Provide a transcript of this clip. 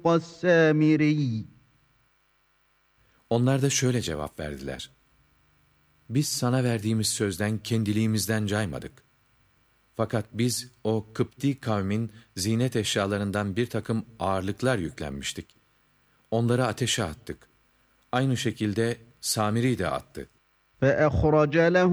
السامري. Onlar da şöyle cevap verdiler: Biz sana verdiğimiz sözden kendiliğimizden caymadık. Fakat biz o Kıpti kavmin zinet eşyalarından bir takım ağırlıklar yüklenmiştik. Onları ateşe attık. Aynı şekilde Samiri de attı. فأخرج له